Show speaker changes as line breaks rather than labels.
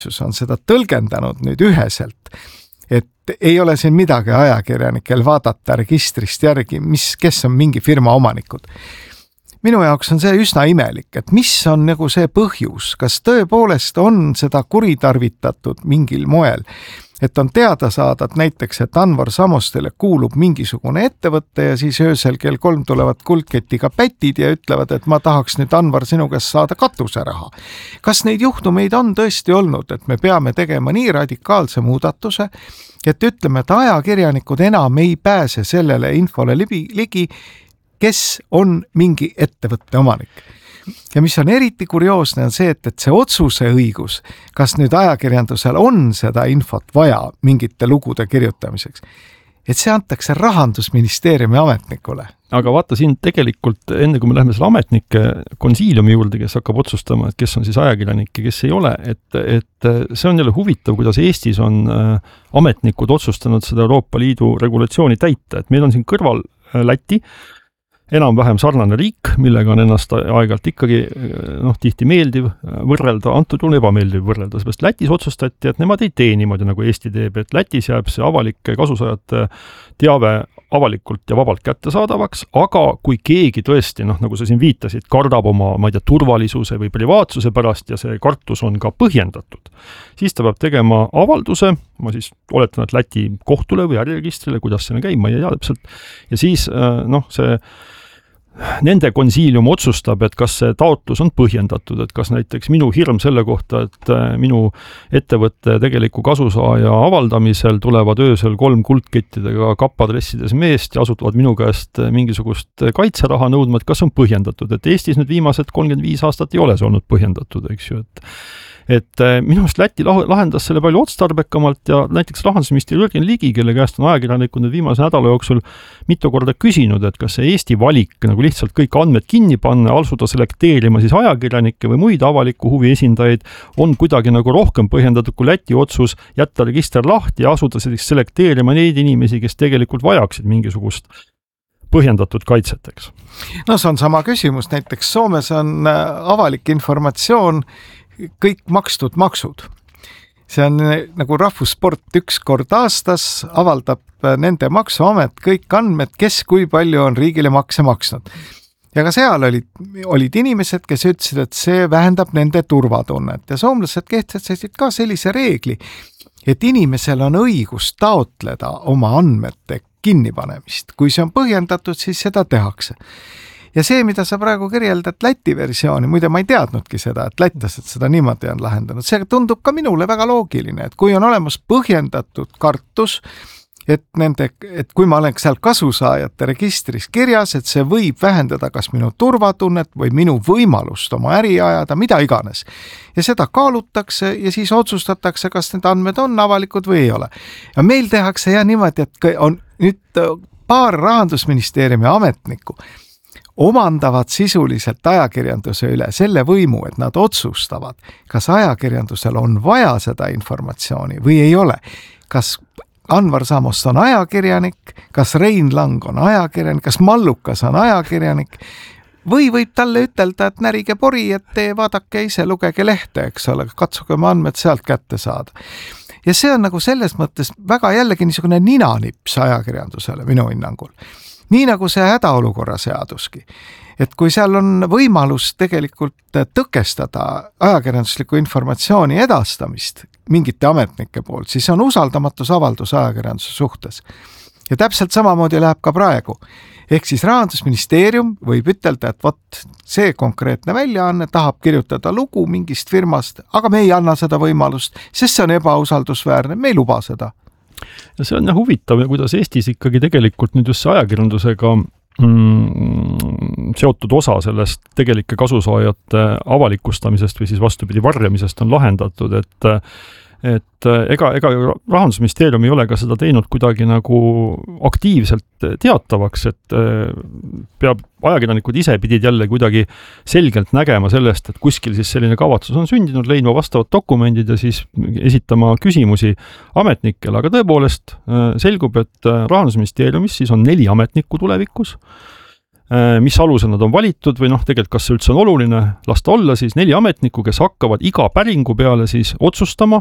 on seda tõlgendanud nüüd üheselt, et ei ole siin midagi ajakirjanikel vaadata registrist järgi, kes on mingi firma omanikud. Minu jaoks on see üsna imelik, et mis on nagu see põhjus, kas tõepoolest on seda kuritarvitatud mingil moel, et on teada saada, et näiteks, et Anvar Samostele kuulub mingisugune ettevõtte ja siis öösel kell 3 tulevad kuldketiga pätid ja ütlevad, et ma tahaks nüüd Anvar sinu käest saada katuseraha. Kas neid juhtumeid on tõesti olnud, et me peame tegema nii radikaalse muudatuse, et ütleme, et ajakirjanikud enam ei pääse sellele infole ligi, kes on mingi ettevõtte omanik. Ja mis on eriti kurioosne on see, et see otsuse õigus, kas nüüd ajakirjandusel on seda infot vaja mingite lugude kirjutamiseks, et see antakse Rahandusministeeriumi ametnikule.
Aga vaata siin tegelikult, enne kui me läheme selle ametnike konsiiliumi juurde, kes hakkab otsustama, et kes on siis ajakirjanik ja kes ei ole, et see on jälle huvitav, kuidas Eestis on ametnikud otsustanud seda Euroopa Liidu regulatsiooni täita, et meil on siin kõrval Läti, enam-vähem sarnane riik, millega on ennast aegalt ikkagi tihti meeldiv võrrelda, antud juhul ebameeldiv võrrelda, seepärast Lätis otsustati, et nemad ei tee niimoodi, nagu Eesti teeb, et Lätis jääb see avalike kasusaajate teave avalikult ja vabalt kättesaadavaks, aga kui keegi tõesti, nagu sa siin viitasid, kardab oma, turvalisuse või privaatsuse pärast ja see kartus on ka põhjendatud, siis ta peab tegema avalduse, ma siis oletan, et Läti kohtule või äriregistrile, kuidas see käib, ma ei tea täpselt, ja siis see nende konsiilium otsustab, et kas see taotlus on põhjendatud, et kas näiteks minu hirm selle kohta, et minu ettevõtte tegeliku kasusaaja avaldamisel tulevad öösel 3 kuldkettidega kappadressides meest ja asutavad minu käest mingisugust kaitseraha nõudma, et kas on põhjendatud, et Eestis nüüd viimased 35 aastat ei ole see olnud põhjendatud, eks ju, et minu arust Läti lahendas selle palju otstarbekamalt ja näiteks rahandusminister Jürgen Ligi, kelle käest on ajakirjanikud nüüd viimase nädala jooksul mitu korda küsinud, et kas see Eesti valik nagu lihtsalt kõik andmed kinni panna, asuda selekteerima siis ajakirjanikke või muid avaliku huvi esindajaid, on kuidagi nagu rohkem põhjendatud kui Läti otsus jätta register lahti ja asuda selekteerima neid inimesi, kes tegelikult vajaksid mingisugust põhjendatud kaitseteks.
No see on sama küsimus, näiteks Soomes on avalik informatsioon kõik makstud maksud. See on nagu rahvussport, 1 kord aastas avaldab nende maksuamet kõik andmed, kes kui palju on riigile makse maksnud. Ja ka seal olid inimesed, kes ütlesid, et see vähendab nende turvatunnet ja soomlased kehtestasid ka sellise reegli, et inimesel on õigus taotleda oma andmete kinnipanemist. Kui see on põhjendatud, siis seda tehakse. Ja see, mida sa praegu kirjeldad Läti versiooni, muide ma ei teadnudki seda, et lätlased seda niimoodi on lahendanud. See tundub ka minule väga loogiline, et kui on olemas põhjendatud kartus, et kui ma olen seal kasusaajate registris kirjas, et see võib vähendada kas minu turvatunnet või minu võimalust oma äri ajada, mida iganes. Ja seda kaalutakse ja siis otsustatakse, kas need andmed on avalikud või ei ole. Ja meil tehakse niimoodi, et on nüüd paar Rahandusministeeriumi ametnikku omandavad sisuliselt ajakirjanduse üle selle võimu, et nad otsustavad, kas ajakirjandusel on vaja seda informatsiooni või ei ole. Kas Anvar Samost on ajakirjanik, kas Rein Lang on ajakirjanik, kas Mallukas on ajakirjanik või võib talle ütelda, et närige pori, et te vaadake ise, lugege lehte, eks ole, katsuge oma andmed sealt kätte saada. Ja see on nagu selles mõttes väga jällegi niisugune ninanips ajakirjandusele minu hinnangul. Nii nagu see hädaolukorra seaduski. Et kui seal on võimalus tegelikult tõkestada ajakirjandusliku informatsiooni edastamist mingite ametnike poolt, siis on usaldamatusavaldus ajakirjanduse suhtes. Ja täpselt samamoodi läheb ka praegu. Ehk siis Rahandusministeerium võib ütelda, et vot see konkreetne väljaanne tahab kirjutada lugu mingist firmast, aga me ei anna seda võimalust, sest see on ebausaldusväärne, me ei luba seda.
Ja see on huvitav, kuidas Eestis ikkagi tegelikult nüüd just ajakirjandusega seotud osa sellest tegelike kasusaajate avalikustamisest või siis vastupidi varjamisest on lahendatud, et ega Rahandusministeerium ei ole ka seda teinud kuidagi nagu aktiivselt teatavaks, et ajakirjanikud ise pidid jälle kuidagi selgelt nägema sellest, et kuskil siis selline kavatsus on sündinud, leidma vastavad dokumendid ja siis esitama küsimusi ametnikele, aga tõepoolest selgub, et Rahandusministeeriumis siis on 4 ametnikku tulevikus, mis alusel nad on valitud või tegelikult kas see üldse on oluline, las ta olla siis 4 ametnikku, kes hakkavad iga päringu peale siis otsustama,